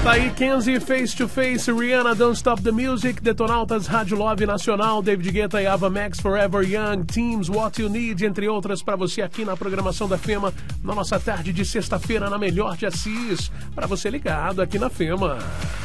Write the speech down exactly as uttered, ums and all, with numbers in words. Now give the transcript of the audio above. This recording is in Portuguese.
Tá aí Kenzie, Face to Face, Rihanna, Don't Stop the Music, Detonautas, Rádio Love Nacional, David Guetta e Ava Max, Forever Young, Teams, What You Need, entre outras, para você aqui na programação da Fema, na nossa tarde de sexta-feira, na melhor de Assis, para você ligado aqui na Fema.